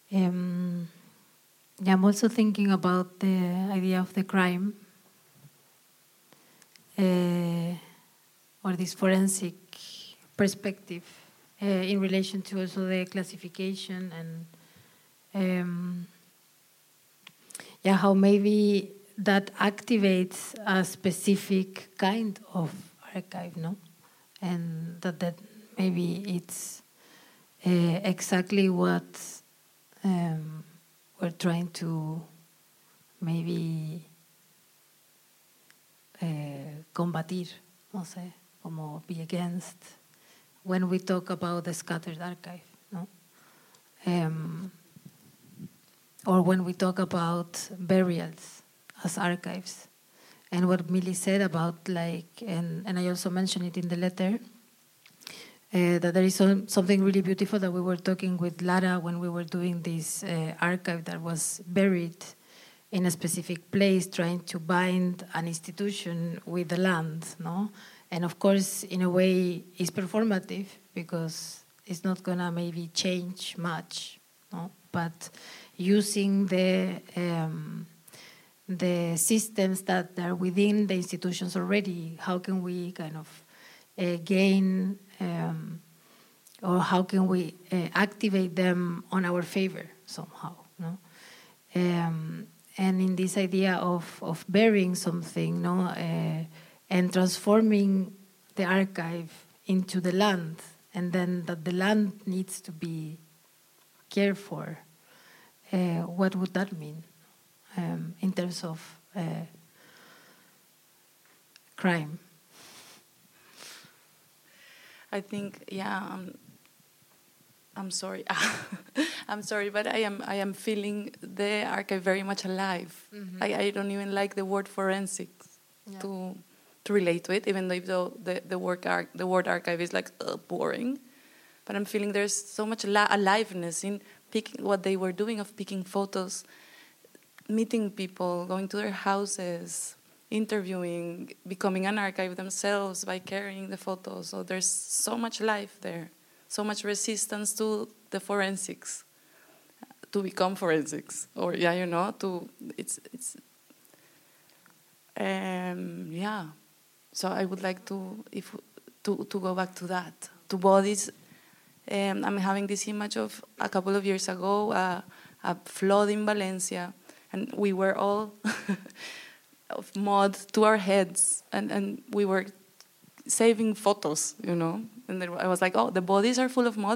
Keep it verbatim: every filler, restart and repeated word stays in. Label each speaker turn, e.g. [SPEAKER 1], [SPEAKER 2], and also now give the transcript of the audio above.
[SPEAKER 1] Um, yeah, I'm also thinking about the idea of the crime, uh, or this forensic perspective uh, in relation to also the classification and um, yeah, how maybe that activates a specific kind of archive, no? And that, that maybe it's uh, exactly what um, we're trying to maybe uh, combatir, no sé, como be against when we talk about the scattered archive, no? Um, or when we talk about burials as archives. And what Millie said about, like, and, and I also mentioned it in the letter, uh, that there is some, something really beautiful that we were talking with Lara when we were doing this uh, archive that was buried in a specific place, trying to bind an institution with the land, no? And of course, in a way, it's performative because it's not gonna maybe change much, no? But using the um, the systems that are within the institutions already, how can we kind of uh, gain um, or how can we uh, activate them on our favor somehow, no? Um, and in this idea of, of burying something, no, uh, and transforming the archive into the land, and then that the land needs to be cared for, uh, what would that mean um, in terms of uh, crime?
[SPEAKER 2] I think, yeah, um, I'm sorry. I'm sorry, but I am I am feeling the archive very much alive. Mm-hmm. I, I don't even like the word forensics yeah. to to relate to it, even though the the word ar- the word archive is like uh, boring. But I'm feeling there's so much la- aliveness in picking what they were doing of picking photos, meeting people, going to their houses, interviewing, becoming an archive themselves by carrying the photos. So there's so much life there. So much resistance to the forensics, to become forensics, or yeah, you know, to it's it's um, yeah. So I would like to if to to go back to that to bodies. Um, I'm having this image of a couple of years ago, uh, a flood in Valencia, and we were all of mud to our heads, and and we were saving photos, you know. And then I was like, oh, the bodies are full of mud.